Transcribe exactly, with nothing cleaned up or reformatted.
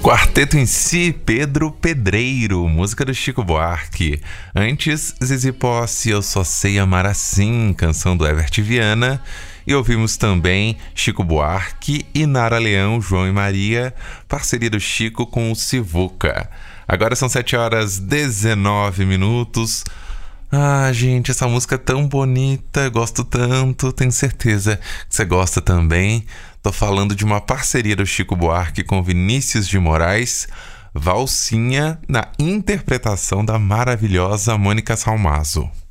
Quarteto em Si, Pedro Pedreiro, música do Chico Buarque. Antes, Zizi Posse, Eu Só Sei Amar Assim, canção do Herbert Viana. E ouvimos também Chico Buarque e Nara Leão, João e Maria, parceria do Chico com o Sivuca. Agora são sete horas e dezenove minutos. Ah, gente, essa música é tão bonita, gosto tanto, tenho certeza que você gosta também. Tô falando de uma parceria do Chico Buarque com Vinícius de Moraes, Valsinha, na interpretação da maravilhosa Mônica Salmazo.